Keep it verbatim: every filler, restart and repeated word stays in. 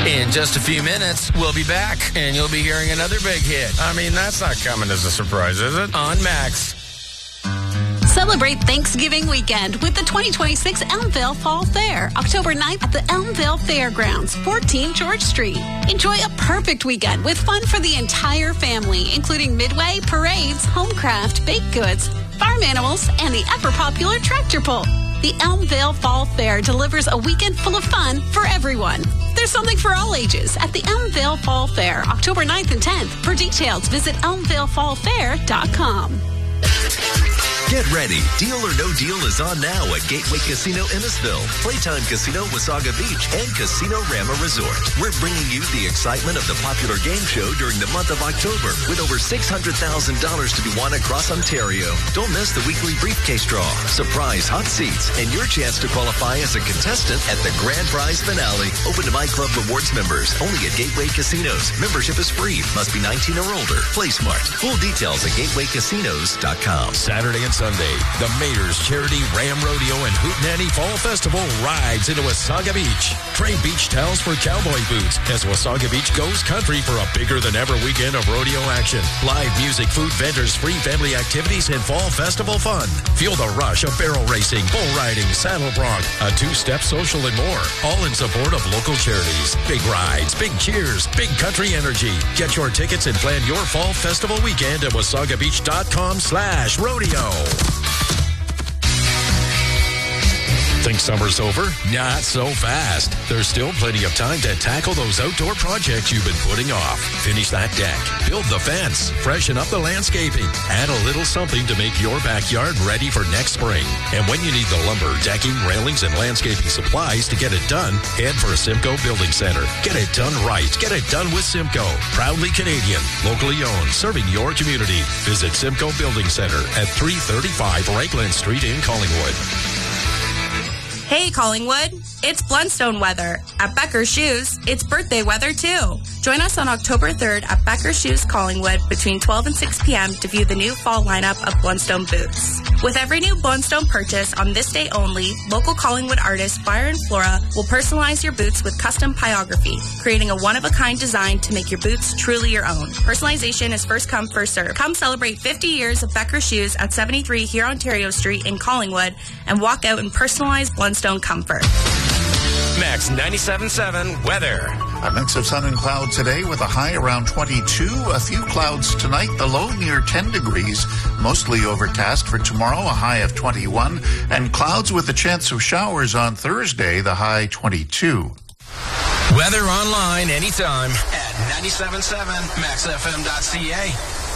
In just a few minutes, we'll be back, and you'll be hearing another big hit. I mean, that's not coming as a surprise, is it? On Max. Celebrate Thanksgiving weekend with the twenty twenty-six Elmvale Fall Fair, October ninth at the Elmvale Fairgrounds, fourteen George Street. Enjoy a perfect weekend with fun for the entire family, including midway, parades, homecraft, baked goods, farm animals, and the ever-popular tractor pull. The Elmvale Fall Fair delivers a weekend full of fun for everyone. There's something for all ages at the Elmvale Fall Fair, October ninth and tenth. For details, visit elmvale fall fair dot com. Get ready. Deal or No Deal is on now at Gateway Casino Innisfil, Playtime Casino Wasaga Beach, and Casino Rama Resort. We're bringing you the excitement of the popular game show during the month of October with over six hundred thousand dollars to be won across Ontario. Don't miss the weekly briefcase draw, surprise hot seats, and your chance to qualify as a contestant at the grand prize finale. Open to My Club Rewards members only at Gateway Casinos. Membership is free. Must be nineteen or older. Play smart. Full details at gateway casinos dot com. Saturday and Sunday, the Mayor's Charity Ram Rodeo and Hootenanny Fall Festival rides into Wasaga Beach. Trade beach towels for cowboy boots as Wasaga Beach goes country for a bigger-than-ever weekend of rodeo action. Live music, food vendors, free family activities, and fall festival fun. Feel the rush of barrel racing, bull riding, saddle bronc, a two-step social, and more. All in support of local charities. Big rides, big cheers, big country energy. Get your tickets and plan your fall festival weekend at wasaga beach dot com slash rodeo. Think summer's over? Not so fast. There's still plenty of time to tackle those outdoor projects you've been putting off. Finish that deck, build the fence, freshen up the landscaping, add a little something to make your backyard ready for next spring. And when you need the lumber, decking, railings, and landscaping supplies to get it done, head for a Simcoe Building Center. Get it done right. Get it done with Simcoe. Proudly Canadian, locally owned, serving your community. Visit Simcoe Building Center at three thirty-five Raglan Street in Collingwood. Hey, Collingwood, it's Blundstone weather. At Becker Shoes, it's birthday weather, too. Join us on October third at Becker Shoes Collingwood between twelve and six p.m. to view the new fall lineup of Blundstone boots. With every new Blundstone purchase on this day only, local Collingwood artist Fire and Flora will personalize your boots with custom pyrography, creating a one-of-a-kind design to make your boots truly your own. Personalization is first come, first served. Come celebrate fifty years of Becker Shoes at seventy-three here Ontario Street in Collingwood and walk out in personalized Blundstone comfort. Max ninety-seven point seven weather. A mix of sun and cloud today with a high around twenty-two. A few clouds tonight, the low near ten degrees. Mostly overcast for tomorrow, a high of twenty-one. And clouds with a chance of showers on Thursday, the high twenty-two. Weather online anytime at ninety-seven point seven max f m dot c a.